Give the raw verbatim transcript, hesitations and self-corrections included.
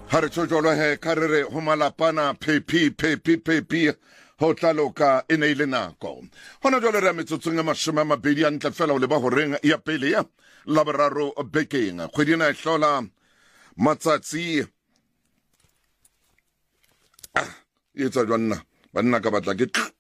Hare tshojolo he karere ho malapana phepi phepi phepi ho tlaloka e ne ile nako hona jwale re metsotsong e mashome a mabedi a ntle fela o leba horeng ya pele ya laboraro bekeng kgwedi ena e hlola matsatsi ah etsa jwanna banna ka batla ke